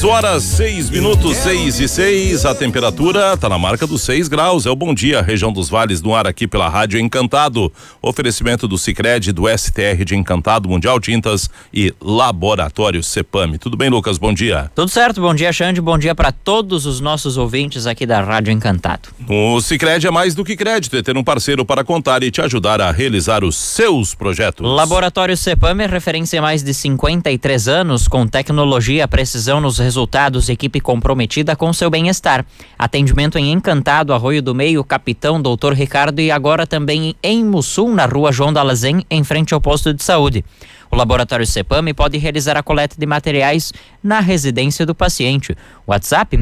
6:06, 6:06, a temperatura tá na marca dos 6 graus. É o Bom Dia, região dos Vales, no ar aqui pela Rádio Encantado. Oferecimento do Sicredi, do STR de Encantado, Mundial Tintas e Laboratório Cepame. Tudo bem, Lucas? Bom dia. Tudo certo, bom dia, Xande, bom dia para todos os nossos ouvintes aqui da Rádio Encantado. O Sicredi é mais do que crédito, é ter um parceiro para contar e te ajudar a realizar os seus projetos. Laboratório Cepame é referência há mais de 53 anos, com tecnologia, precisão nos resultados, equipe comprometida com seu bem-estar. Atendimento em Encantado, Arroio do Meio, Capitão, Doutor Ricardo e agora também em Mussum, na Rua João Dalazen, em frente ao posto de saúde. O Laboratório Cepame pode realizar a coleta de materiais na residência do paciente. WhatsApp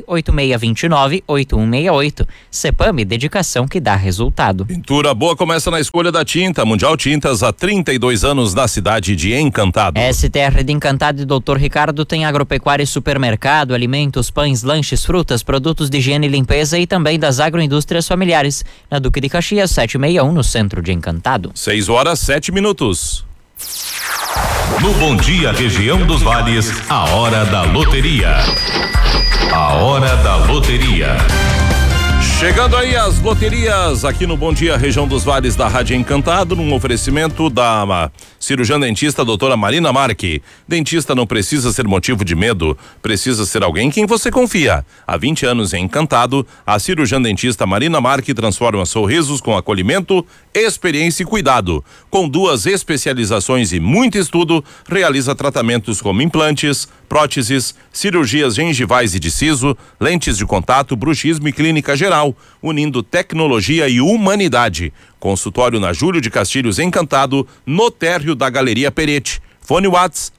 98629-8168. Cepame, dedicação que dá resultado. Pintura boa começa na escolha da tinta. Mundial Tintas, há 32 anos na cidade de Encantado. STR de Encantado e Doutor Ricardo tem agropecuária e supermercado, alimentos, pães, lanches, frutas, produtos de higiene e limpeza e também das agroindústrias familiares. Na Duque de Caxias, 761, no centro de Encantado. 6:07. No Bom Dia, região dos Vales, a hora da loteria. A hora da loteria. Chegando aí as loterias aqui no Bom Dia, região dos Vales da Rádio Encantado, num oferecimento da cirurgiã dentista doutora Marina Marque. Dentista não precisa ser motivo de medo, precisa ser alguém em quem você confia. Há 20 anos em Encantado, a cirurgiã dentista Marina Marque transforma sorrisos com acolhimento, experiência e cuidado. Com 2 especializações e muito estudo, realiza tratamentos como implantes, próteses, cirurgias gengivais e de siso, lentes de contato, bruxismo e clínica geral, unindo tecnologia e humanidade. Consultório na Júlio de Castilhos Encantado, no térreo da Galeria Peretti. Fone Whats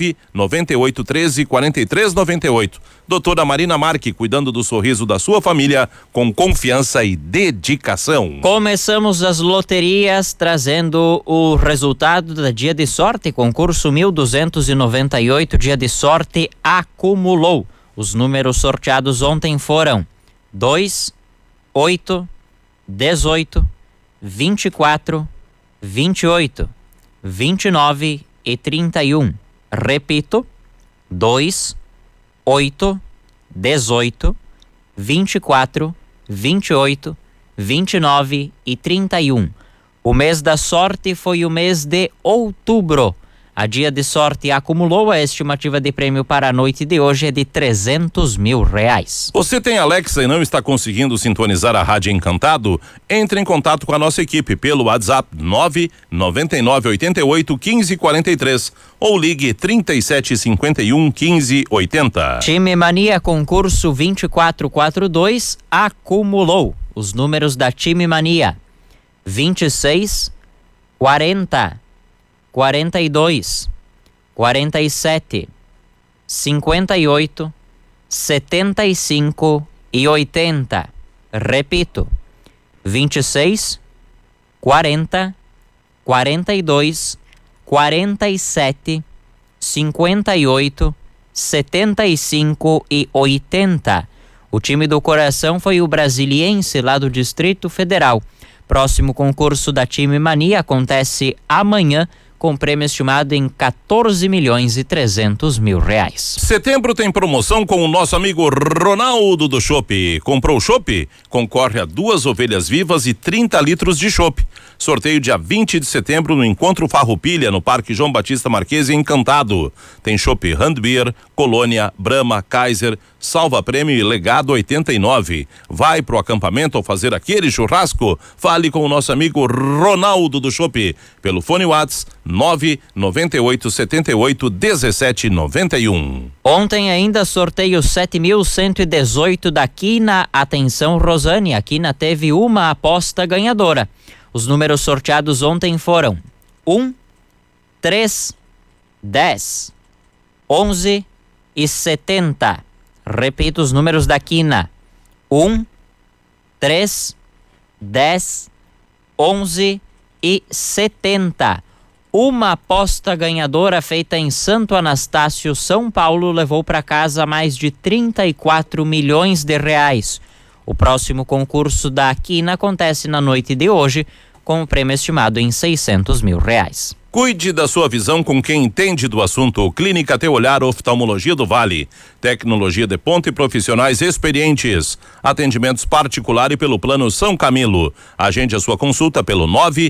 99813-4398. Doutora Marina Marque, cuidando do sorriso da sua família com confiança e dedicação. Começamos as loterias trazendo o resultado da Dia de Sorte, concurso 1298, Dia de Sorte acumulou. Os números sorteados ontem foram 2, 8, 18, 24, 28, 29 e 31. Repito, 2, 8, 18, 24, 28, 29 e 31. O mês da sorte foi o mês de outubro. A Dia de Sorte acumulou. A estimativa de prêmio para a noite de hoje é de R$300 mil. Você tem Alexa e não está conseguindo sintonizar a Rádio Encantado? Entre em contato com a nossa equipe pelo WhatsApp 999881543 ou ligue 3751-1580. Time Mania concurso 2442 acumulou. Os números da Time Mania: 26, 40, 42, 47, 58, 75 e 80. Repito, 26, 40, 42, 47, 58, 75 e 80. O time do coração foi o Brasiliense, lá do Distrito Federal. Próximo concurso da Time Mania acontece amanhã, com prêmio estimado em R$14.300.000. Setembro tem promoção com o nosso amigo Ronaldo do Chopp. Comprou o chopp? Concorre a 2 ovelhas vivas e 30 litros de chopp. Sorteio dia 20 de setembro no Encontro Farroupilha, no Parque João Batista Marques, em Encantado. Tem chopp Handbeer, Colônia, Brahma, Kaiser, Salva Prêmio e Legado 89. Vai pro acampamento ou fazer aquele churrasco? Fale com o nosso amigo Ronaldo do Chopp pelo fone Whats 998781791. Ontem ainda sorteio 7.118 da Quina. Atenção, Rosane, a Quina teve uma aposta ganhadora. Os números sorteados ontem foram 1, 3, 10, 11 e 70. Repito os números da Quina: 1, 3, 10, 11 e 70. Uma aposta ganhadora feita em Santo Anastácio, São Paulo, levou para casa mais de R$34 milhões. O próximo concurso da Quina acontece na noite de hoje, com o prêmio estimado em R$600 mil. Cuide da sua visão com quem entende do assunto. Clínica Teu Olhar Oftalmologia do Vale. Tecnologia de ponta e profissionais experientes. Atendimentos particular e pelo Plano São Camilo. Agende a sua consulta pelo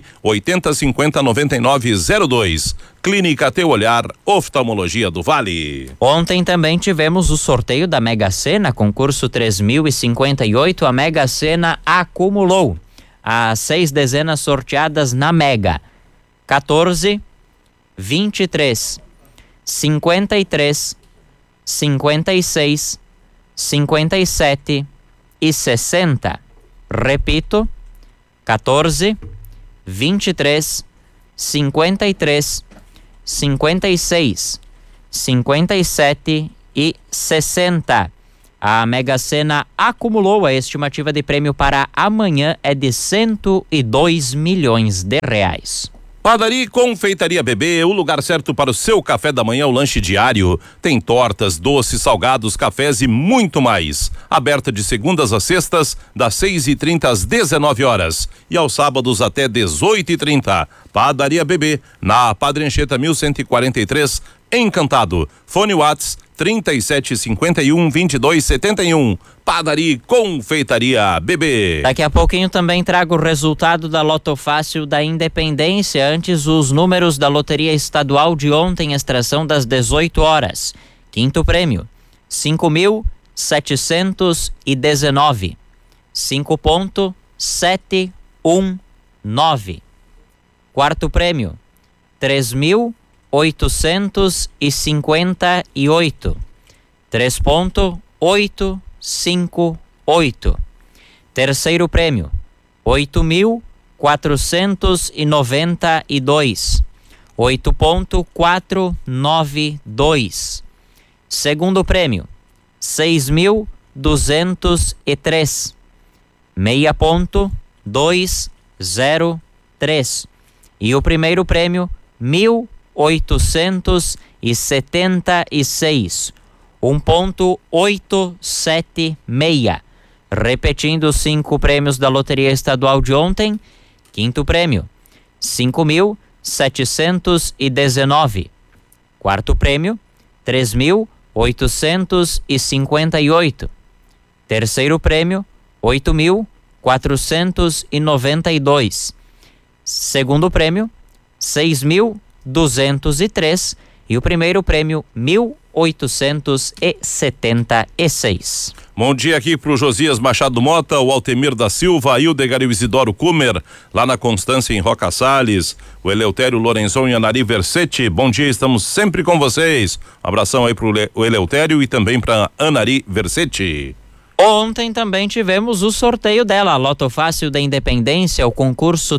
980509902. Clínica Teu Olhar Oftalmologia do Vale. Ontem também tivemos o sorteio da Mega Sena, concurso 3058. A Mega Sena acumulou as 6 dezenas sorteadas na Mega: 14, 23, 53, 56, 57 e 60. Repito: 14, 23, 53, 56, 57 e 60. A Mega Sena acumulou. A estimativa de prêmio para amanhã é de R$102 milhões. Padaria e Confeitaria Bebê, o lugar certo para o seu café da manhã, o lanche diário. Tem tortas, doces, salgados, cafés e muito mais. Aberta de segundas a sextas, das 6h30 às 19h e aos sábados até 18h30. Padaria Bebê, na Padre Anchieta 1143, Encantado. Fone Whats 3751-2271. Padaria e Confeitaria Bebê. Daqui a pouquinho também trago o resultado da Loto Fácil da Independência. Antes, os números da Loteria Estadual de ontem, extração das 18h. Quinto prêmio: 5.719. 5.719. Quarto prêmio: 3.858. 3.858. Terceiro prêmio: 8.492. 8.492. Segundo prêmio: 6.203. 6.203. E o primeiro prêmio: 1.876. 1.876. Repetindo os 5 prêmios da Loteria Estadual de ontem. Quinto prêmio: 5.719. Quarto prêmio: 3.858. Terceiro prêmio: 8.492. Segundo prêmio: 6.203. E o primeiro prêmio: 1.876. Bom dia aqui pro Josias Machado Mota, o Altemir da Silva, o Hildegar e o Isidoro Kumer, lá na Constância em Roca Salles, o Eleutério Lorenzon e a Anari Versetti. Bom dia, estamos sempre com vocês. Um abração aí pro Eleutério e também pra Anari Versetti. Ontem também tivemos o sorteio dela, a Loto Fácil da Independência, o concurso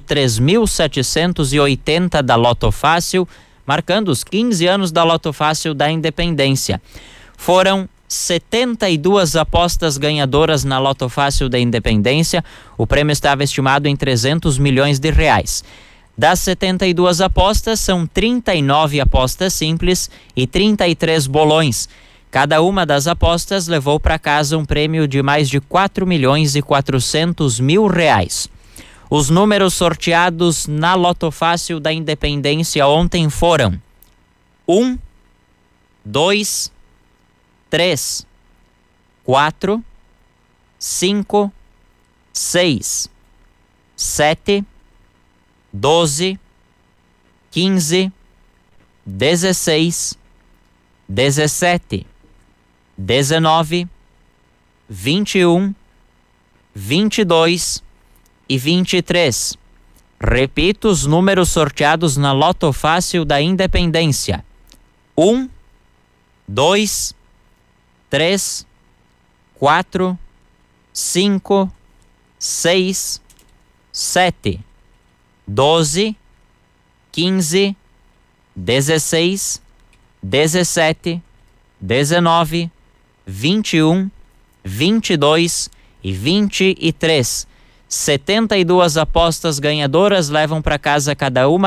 3.780 da Loto Fácil, marcando os 15 anos da Loto Fácil da Independência. Foram 72 apostas ganhadoras na Loto Fácil da Independência. O prêmio estava estimado em R$300 milhões. Das 72 apostas, são 39 apostas simples e 33 bolões. Cada uma das apostas levou para casa um prêmio de mais de R$4.400.000. Os números sorteados na Loto Fácil da Independência ontem foram 1, 2, 3, 4, 5, 6, 7, 12, 15, 16, 17, 19, 21, 22 e 23. Repito os números sorteados na Loto Fácil da Independência: 1, 2, 3, 4, 5, 6, 7, 12, 15, 16, 17, 19, 21, 22 e 23. 72 apostas ganhadoras levam para casa cada uma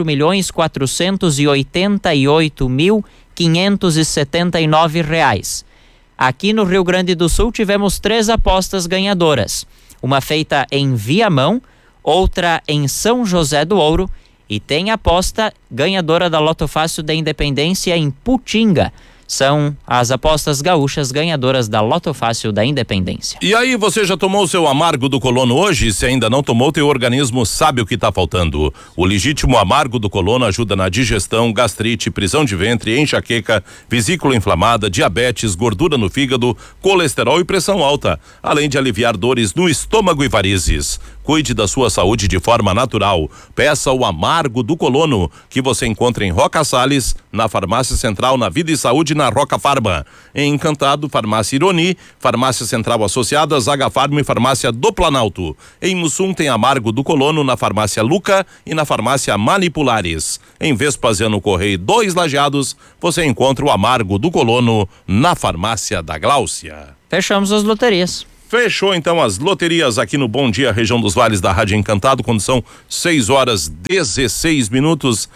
R$4.488.579. Aqui no Rio Grande do Sul tivemos 3 apostas ganhadoras. Uma feita em Viamão, outra em São José do Ouro e tem aposta ganhadora da Loto Fácil da Independência em Putinga. São as apostas gaúchas ganhadoras da Loto Fácil da Independência. E aí, você já tomou o seu amargo do colono hoje? Se ainda não tomou, teu organismo sabe o que está faltando. O legítimo amargo do colono ajuda na digestão, gastrite, prisão de ventre, enxaqueca, vesícula inflamada, diabetes, gordura no fígado, colesterol e pressão alta, além de aliviar dores no estômago e varizes. Cuide da sua saúde de forma natural. Peça o amargo do colono, que você encontra em Roca Salles, na Farmácia Central, na Vida e Saúde, na Roca Farma. Em Encantado, Farmácia Ironi, Farmácia Central Associada, Zaga Farma e Farmácia do Planalto. Em Mussum tem amargo do colono na Farmácia Luca e na Farmácia Manipulares. Em Vespasiano Correia 2 Lajeados, você encontra o amargo do colono na Farmácia da Gláucia. Fechamos as loterias. Fechou então as loterias aqui no Bom Dia, região dos Vales da Rádio Encantado, quando são 6h16,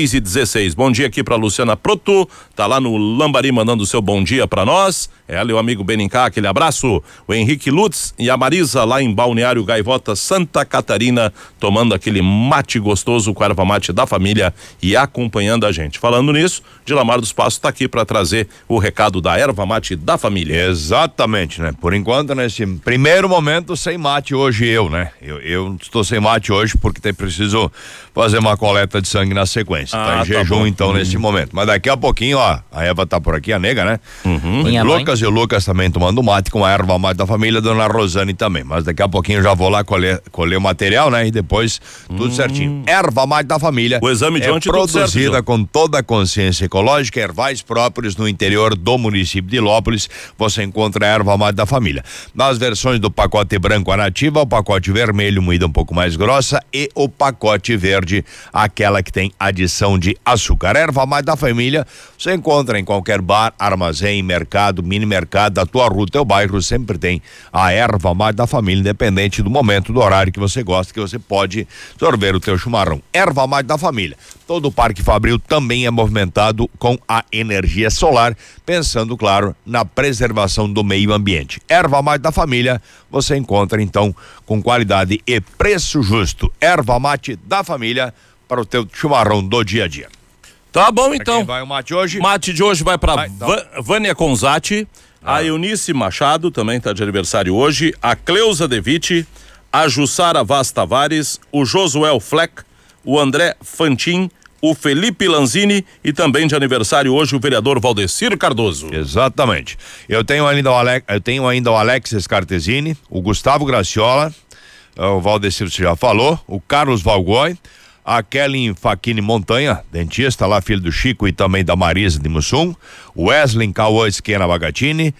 6h16. Bom dia aqui pra Luciana Proto, tá lá no Lambari mandando o seu bom dia pra nós. Ela e o amigo Benincá, aquele abraço. O Henrique Lutz e a Marisa lá em Balneário Gaivota, Santa Catarina, tomando aquele mate gostoso com a erva mate da família e acompanhando a gente. Falando nisso, Dilamar dos Passos tá aqui pra trazer o recado da erva mate da família. Exatamente, né? Por enquanto, nesse primeiro momento, sem mate hoje eu, né? Eu estou sem mate hoje porque preciso fazer uma coleta de sangue na sequência. Tá em jejum, então, nesse momento. Mas daqui a pouquinho, ó, a Eva tá por aqui, a nega, né? Lucas e o Lucas também tomando mate com a erva mate da família, dona Rosane também. Mas daqui a pouquinho eu já vou lá colher o material, né? E depois tudo certinho. Erva mate da família. O exame de ontem produzida certo, com toda a consciência ecológica, ervais próprios no interior do município de Lópolis. Você encontra a erva mate da família. Nas versões do pacote branco a nativa, o pacote vermelho moída um pouco mais grossa e o pacote verde, aquela que tem adição de açúcar. Erva mate da família você encontra em qualquer bar, armazém, mercado, mini mercado da tua rua, teu bairro, sempre tem a erva mate da família, independente do momento, do horário que você gosta, que você pode sorver o teu chimarrão. Erva mate da família. Todo o Parque Fabril também é movimentado com a energia solar, pensando, claro, na preservação do meio ambiente. Erva mate da família, você encontra então com qualidade e preço justo. Erva mate da família para o teu chimarrão do dia a dia. Tá bom, então. Quem vai o mate hoje? Mate de hoje vai pra então. Vânia Conzati, a Eunice Machado, também tá de aniversário hoje, a Cleusa Devitti, a Jussara Vaz Tavares, o Josuel Fleck, o André Fantin, o Felipe Lanzini e também de aniversário hoje o vereador Valdecir Cardoso. Exatamente. Eu tenho ainda o Alexis Cartesini, o Gustavo Graciola, o Valdecir você já falou, o Carlos Valgoi, a Kelly Facchini Montanha, dentista lá, filho do Chico e também da Marisa de Mussum, o Wesley Cauã Esquena Bagatini,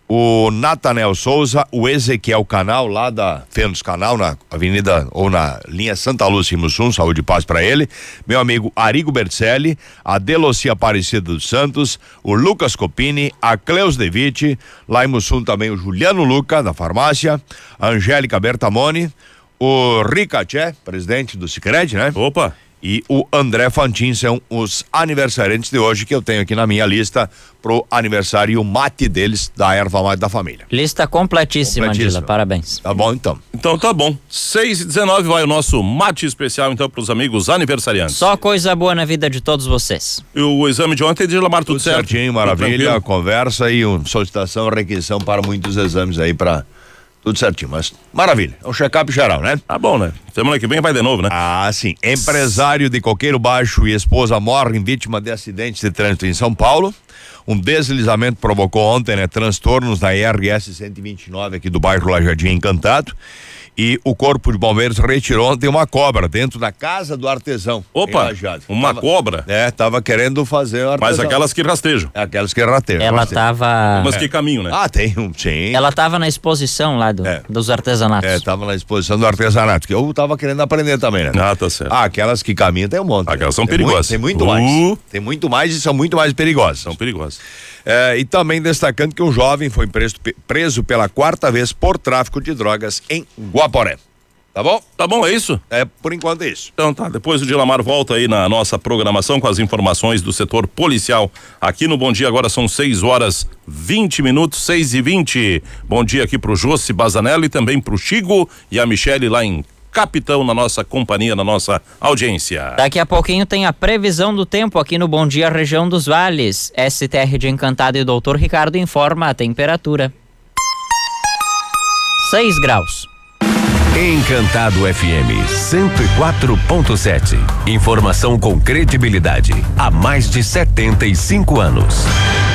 o Natanel Souza, o Ezequiel Canal, lá da Fênix Canal, na avenida ou na linha Santa Lúcia em Mussum, saúde e paz para ele, meu amigo Arigo Bercelli, a Delocia Aparecida dos Santos, o Lucas Copini, a Cleus Devitti, lá em Mussum também o Juliano Luca, da farmácia, a Angélica Bertamoni, o Ricaché, presidente do Sicredi, né? Opa! E o André Fantin são os aniversariantes de hoje que eu tenho aqui na minha lista pro aniversário mate deles da erva mate da família. Lista completíssima, Dila, parabéns. Tá bom, então. Então tá bom. 6h19 vai o nosso mate especial então pros amigos aniversariantes. Só coisa boa na vida de todos vocês. E o exame de ontem, Dilamar, tudo certo? Certinho, maravilha, conversa e solicitação, requisição para muitos exames aí para tudo certinho, mas maravilha, é um check-up geral, né? Tá bom, né? Semana que vem vai de novo, né? Ah, sim. Empresário de Coqueiro Baixo e esposa morrem vítima de acidente de trânsito em São Paulo. Um deslizamento provocou ontem, né, transtornos na IRS 129 aqui do bairro Lajadim Encantado. E o Corpo de Bombeiros retirou ontem uma cobra dentro da casa do artesão. Opa, uma cobra? Tava querendo fazer o artesão. Mas aquelas que rastejam. Aquelas que rastejam. Ela tava... Mas que caminho, né? Ah, tem sim. Ela tava na exposição lá dos artesanatos. Tava na exposição do artesanato, que eu tava querendo aprender também, né? Ah, tá certo. Aquelas que caminham tem um monte. Aquelas são perigosas. Tem muito mais. Tem muito mais e são muito mais perigosas. São perigosas. E também destacando que um jovem foi preso pela 4ª vez por tráfico de drogas em Guaporé. Tá bom? Tá bom, é isso? Por enquanto é isso. Então tá, depois o Dilamar volta aí na nossa programação com as informações do setor policial. Aqui no Bom Dia agora são 6h20, 6h20. Bom dia aqui pro Jossi Bazanello e também pro Chico e a Michele lá em capitão na nossa companhia, na nossa audiência. Daqui a pouquinho tem a previsão do tempo aqui no Bom Dia Região dos Vales. STR de Encantado e Doutor Ricardo informa a temperatura. 6 graus. Encantado FM 104.7. Informação com credibilidade há mais de 75 anos.